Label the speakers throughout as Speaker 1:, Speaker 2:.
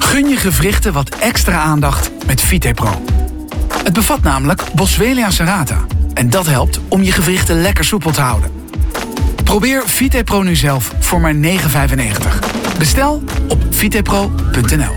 Speaker 1: Gun je gewrichten wat extra aandacht met VitePro. Het bevat namelijk Boswellia serrata. En dat helpt om je gewrichten lekker soepel te houden. Probeer VitePro nu zelf voor maar €9,95. Bestel op vitepro.nl.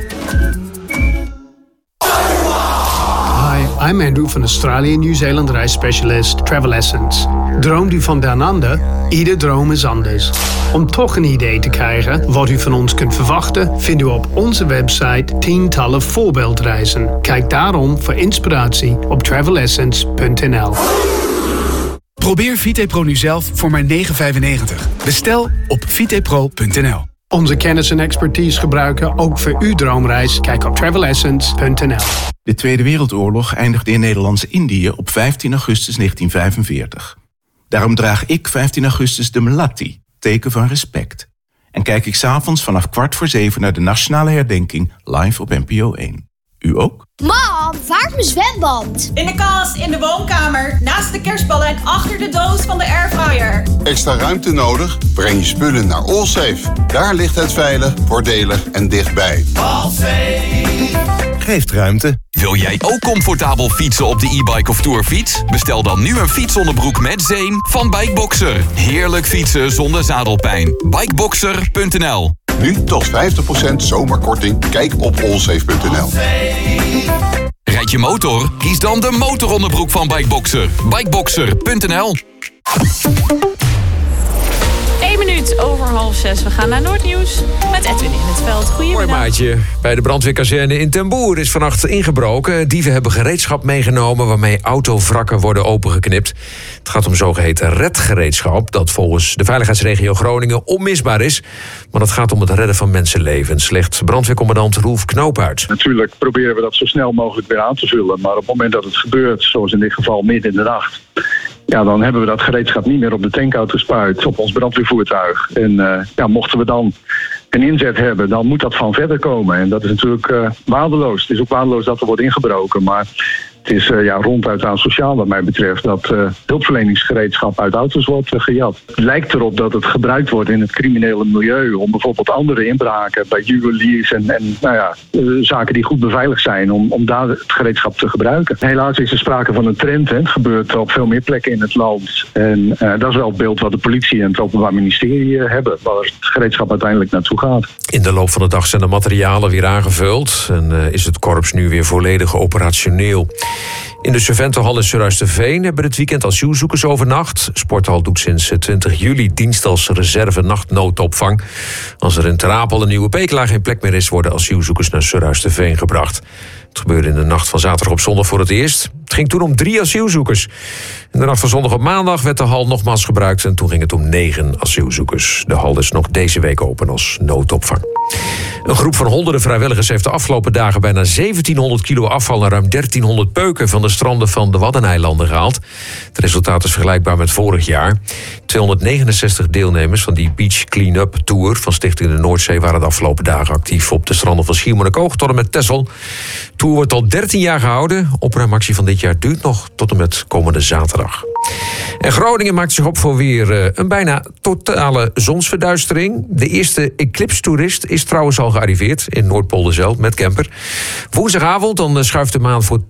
Speaker 2: Hi, I'm Andrew van Australië Nieuw-Zeeland reisspecialist Travel Essence. Droomt u van down under? Ieder droom is anders. Om toch een idee te krijgen wat u van ons kunt verwachten, vindt u op onze website tientallen voorbeeldreizen. Kijk daarom voor inspiratie op travelessence.nl.
Speaker 1: Probeer VitePro nu zelf voor maar €9,95. Bestel op vitepro.nl.
Speaker 2: Onze kennis en expertise gebruiken ook voor uw droomreis. Kijk op travelessence.nl.
Speaker 3: De Tweede Wereldoorlog eindigde in Nederlands-Indië op 15 augustus 1945. Daarom draag ik 15 augustus de melatti, teken van respect. En kijk ik 's avonds vanaf 6:15 naar de nationale herdenking live op NPO 1. U ook?
Speaker 4: Mam, waar is mijn zwemband?
Speaker 5: In de kast, in de woonkamer, naast de kerstballen en achter de doos van de airfryer.
Speaker 6: Extra ruimte nodig? Breng je spullen naar Allsafe. Daar ligt het veilig, voordelig en dichtbij.
Speaker 7: Allsafe geeft ruimte. Wil jij ook comfortabel fietsen op de e-bike of tourfiets? Bestel dan nu een fietsonderbroek met zeem van Bikeboxer. Heerlijk fietsen zonder zadelpijn. Bikeboxer.nl.
Speaker 6: Nu tot 50% zomerkorting. Kijk op allsafe.nl.
Speaker 7: Rijd je motor? Kies dan de motoronderbroek van Bikeboxer. Bikeboxer.nl.
Speaker 8: 1 minuut over 5:30. We gaan naar Noordnieuws met Edwin in het veld. Goedemiddag.
Speaker 9: Mooi maatje. Bij de brandweerkazerne in Ten Boer is vannacht ingebroken. Dieven hebben gereedschap meegenomen waarmee autovrakken worden opengeknipt. Het gaat om zogeheten redgereedschap dat volgens de veiligheidsregio Groningen onmisbaar is. Maar het gaat om het redden van mensenlevens, legt brandweercommandant Roelf Knoop uit.
Speaker 10: Natuurlijk proberen we dat zo snel mogelijk weer aan te vullen. Maar op het moment dat het gebeurt, zoals in dit geval midden in de nacht, ja, dan hebben we dat gereedschap niet meer op de tankauto gespuit, op ons brandweervoertuig. En mochten we dan een inzet hebben, dan moet dat van verder komen. En dat is natuurlijk waardeloos. Het is ook waardeloos dat er wordt ingebroken. Maar het is ronduit asociaal wat mij betreft dat hulpverleningsgereedschap uit auto's wordt gejat. Het lijkt erop dat het gebruikt wordt in het criminele milieu om bijvoorbeeld andere inbraken bij juweliers en zaken die goed beveiligd zijn om daar het gereedschap te gebruiken. Helaas is er sprake van een trend. Hè. Het gebeurt op veel meer plekken in het land. En dat is wel het beeld wat de politie en het Openbaar Ministerie hebben, waar het gereedschap uiteindelijk naartoe gaat.
Speaker 9: In de loop van de dag zijn de materialen weer aangevuld en is het korps nu weer volledig operationeel. In de Serventenhal in Surhuisterveen hebben het weekend asielzoekers overnacht. Sporthal doet sinds 20 juli dienst als reserve nachtnoodopvang. Als er in Ter Apel en Nieuwe Pekela geen plek meer is, worden asielzoekers naar Surhuisterveen gebracht. Het gebeurde in de nacht van zaterdag op zondag voor het eerst. Het ging toen om 3 asielzoekers. In de nacht van zondag op maandag werd de hal nogmaals gebruikt en toen ging het om 9 asielzoekers. De hal is nog deze week open als noodopvang. Een groep van honderden vrijwilligers heeft de afgelopen dagen bijna 1700 kilo afval en ruim 1300 peuken van de stranden van de Waddeneilanden gehaald. Het resultaat is vergelijkbaar met vorig jaar. 269 deelnemers van die Beach Clean-up Tour van Stichting de Noordzee waren de afgelopen dagen actief op de stranden van Schiermonnikoog tot en met Texel. De tour wordt al 13 jaar gehouden. Opruimactie van dit jaar duurt nog tot en met komende zaterdag. En Groningen maakt zich op voor weer een bijna totale zonsverduistering. De eerste eclipse-toerist is trouwens al gearriveerd in Noordpolderzijl met camper. Woensdagavond dan schuift de maan voor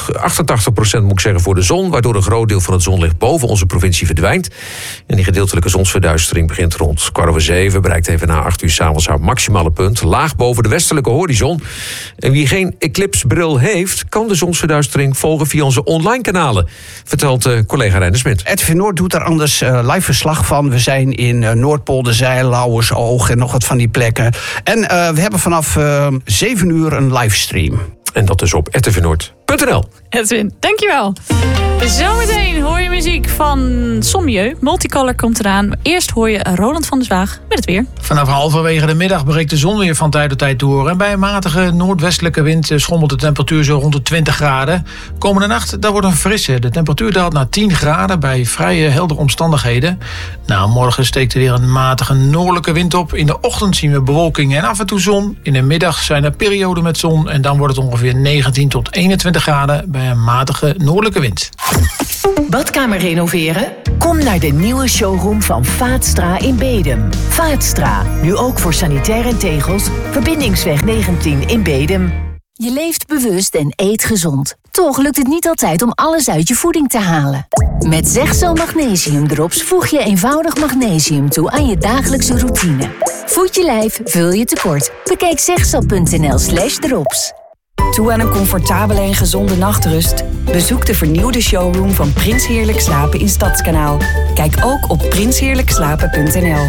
Speaker 9: 88% moet ik zeggen voor de zon, waardoor een groot deel van het zonlicht boven onze provincie verdwijnt. En die gedeeltelijke zonsverduistering begint rond 6:15, bereikt even na 8 uur 's avonds haar maximale punt, laag boven de westelijke horizon. En wie geen eclipsebril heeft, kan de zonsverduistering volgen via onze online kanalen, vertelt collega Reiner Smit.
Speaker 11: RTV Noord doet daar anders live verslag van. We zijn in Noordpolderzijl, Lauwersoog en nog wat van die plekken. En we hebben vanaf 7 uur een livestream.
Speaker 9: En dat is op rtvnoord.nl.
Speaker 8: Edwin, dankjewel. Zometeen hoor je muziek van Sommieu. Multicolor komt eraan. Eerst hoor je Roland van der Zwaag met het weer.
Speaker 12: Vanaf halverwege de middag breekt de zon weer van tijd tot tijd door. En bij een matige noordwestelijke wind schommelt de temperatuur zo rond de 20 graden. Komende nacht, daar wordt een frisse. De temperatuur daalt naar 10 graden bij vrij heldere omstandigheden. Nou, morgen steekt er weer een matige noordelijke wind op. In de ochtend zien we bewolking en af en toe zon. In de middag zijn er perioden met zon. En dan wordt het ongeveer 19 tot 21 22 graden bij een matige noordelijke wind.
Speaker 13: Badkamer renoveren? Kom naar de nieuwe showroom van Vaatstra in Bedum. Vaatstra, nu ook voor sanitair en tegels. Verbindingsweg 19 in Bedum.
Speaker 14: Je leeft bewust en eet gezond. Toch lukt het niet altijd om alles uit je voeding te halen. Met Zegzo Magnesium Drops voeg je eenvoudig magnesium toe aan je dagelijkse routine. Voed je lijf, vul je tekort. Bekijk zegzo.nl/drops.
Speaker 15: Toe aan een comfortabele en gezonde nachtrust? Bezoek de vernieuwde showroom van Prins Heerlijk Slapen in Stadskanaal. Kijk ook op prinsheerlijkslapen.nl.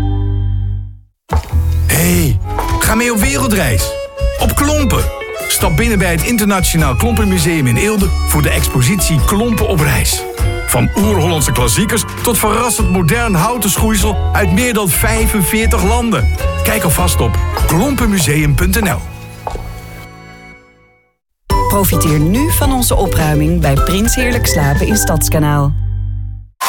Speaker 16: Hey, ga mee op wereldreis. Op Klompen. Stap binnen bij het Internationaal Klompenmuseum in Eelde voor de expositie Klompen op reis. Van oer-Hollandse klassiekers tot verrassend modern houten schoeisel uit meer dan 45 landen. Kijk alvast op klompenmuseum.nl.
Speaker 15: Profiteer nu van onze opruiming bij Prins Heerlijk Slapen in Stadskanaal.